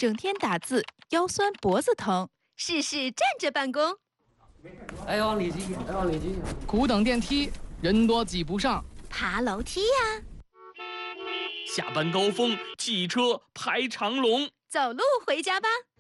整天打字，腰酸脖子疼， 试试站着办公。 往里挤，往里挤。 苦等电梯，人多挤不上。 爬楼梯呀。 下班高峰，汽车排长龙。 走路回家吧。